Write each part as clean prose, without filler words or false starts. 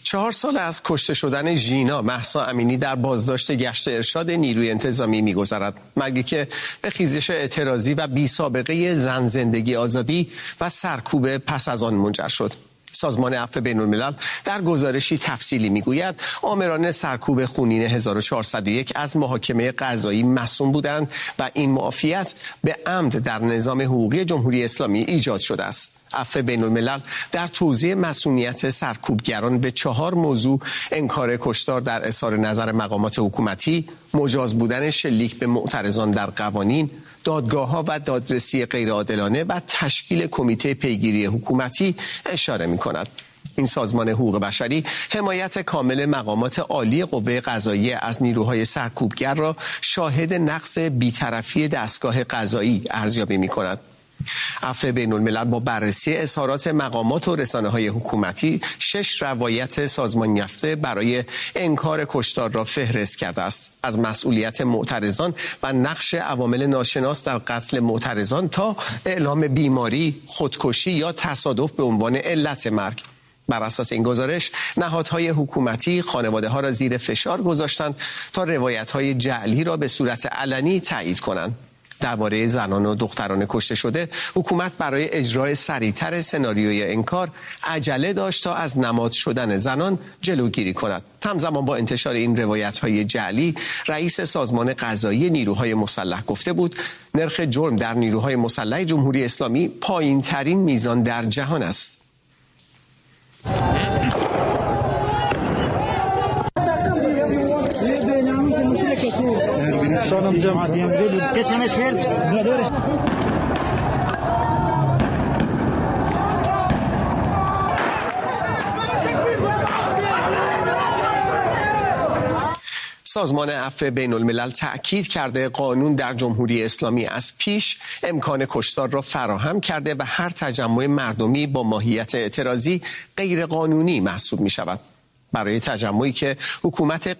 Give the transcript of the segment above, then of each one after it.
4 سال از کشته شدن ژینا مهسا امینی در بازداشت گشت ارشاد نیروی انتظامی می‌گذرد. مرگی که به خیزش اعتراضی و بی‌سابقه زن زندگی آزادی و سرکوب پس از آن منجر شد. سازمان عفو بین‌الملل در گزارشی تفصیلی میگوید آمران سرکوب خونین 1401 از محاکمه قضایی مصون بودند و این معافیت به عمد در نظام حقوقی جمهوری اسلامی ایجاد شده است. عفو بین‌الملل در توضیح مصونیت سرکوبگران به 4 موضوع انکار کشتار در اظهار نظر مقامات حکومتی، مجاز بودن شلیک به معترضان در قوانین، دادگاه‌ها و دادرسی غیرعادلانه و تشکیل کمیته پیگیری حکومتی اشاره می‌کند. این سازمان حقوق بشری حمایت کامل مقامات عالی قوه قضاییه از نیروهای سرکوبگر را شاهد نقص بی‌طرفی دستگاه قضایی ارزیابی می‌کند. عفو بین‌الملل با بررسی اظهارات مقامات و رسانه‌های حکومتی 6 روایت سازمان یافته برای انکار کشتار را فهرست کرده است. از مسئولیت معترضان و نقش عوامل ناشناس در قتل معترضان تا اعلام بیماری، خودکشی یا تصادف به عنوان علت مرگ. بر اساس این گزارش نهادهای حکومتی خانواده‌ها را زیر فشار گذاشتند تا روایت‌های جعلی را به صورت علنی تایید کنند. درباره زنان و دختران کشته شده، حکومت برای اجرای سریعتر سناریوی انکار عجله داشت تا از نماد شدن زنان جلوگیری کند. همزمان با انتشار این روایت‌های جعلی، رئیس سازمان قضایی نیروهای مسلح گفته بود نرخ جرم در نیروهای مسلح جمهوری اسلامی پایین‌ترین میزان در جهان است. سازمان عفو بین‌الملل تأکید کرده قانون در جمهوری اسلامی از پیش امکان کشتار را فراهم کرده و هر تجمع مردمی با ماهیت اعتراضی غیر قانونی محسوب می شود. برای تجمعی که حکومت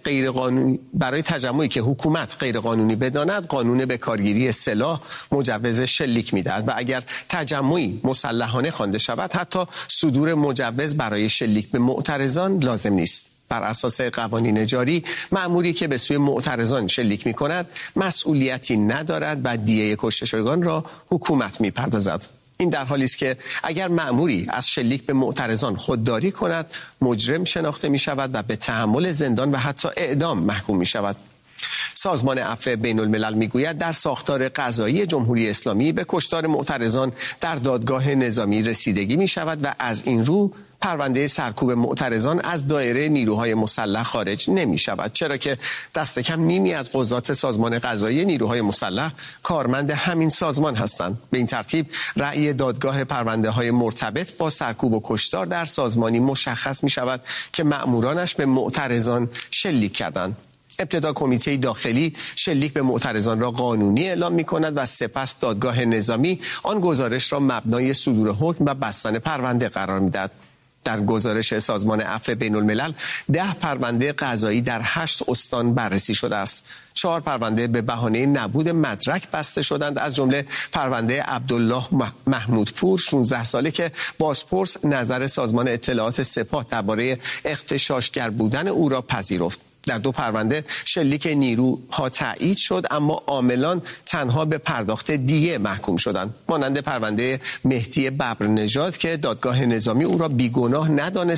غیر قانونی بداند، قانون به کارگیری سلاح مجوز شلیک می‌دهد و اگر تجمعی مسلحانه خوانده شود، حتی صدور مجوز برای شلیک به معترضان لازم نیست. بر اساس قوانین جاری، مأموری که به سوی معترضان شلیک می‌کند، مسئولیتی ندارد و دیه کشته شدگان را حکومت می‌پردازد. این در حالی است که اگر مأموری از شلیک به معترضان خودداری کند، مجرم شناخته می شود و به تحمل زندان و حتی اعدام محکوم می شود. سازمان عفو بین‌الملل میگوید در ساختار قضایی جمهوری اسلامی به کشتار معترضان در دادگاه نظامی رسیدگی می شود و از این رو پرونده سرکوب معترضان از دایره نیروهای مسلح خارج نمی شود، چرا که دست کم نیمی از قضات سازمان قضایی نیروهای مسلح کارمند همین سازمان هستند. به این ترتیب رأی دادگاه پرونده های مرتبط با سرکوب و کشتار در سازمانی مشخص می شود که مأمورانش به معترضان شلیک کردند. ابتدا کمیته داخلی شلیک به معترضان را قانونی اعلام می کند و سپس دادگاه نظامی آن گزارش را مبنای صدور حکم و بستن پرونده قرار می دهد. در گزارش سازمان عفو بین‌الملل 10 پرونده قضایی در 8 استان بررسی شده است. 4 پرونده به بهانه نبود مدرک بسته شدند، از جمله پرونده عبدالله محمودپور 16 ساله که بازپرس نظر سازمان اطلاعات سپاه درباره اغتشاشگر بودن او را پذیرفت. در 2 پرونده شلیک نیروها تایید شد، اما عاملان تنها به پرداخت دیه محکوم شدند، مانند پرونده مهدی ببرنژاد که دادگاه نظامی او را بیگناه ندانست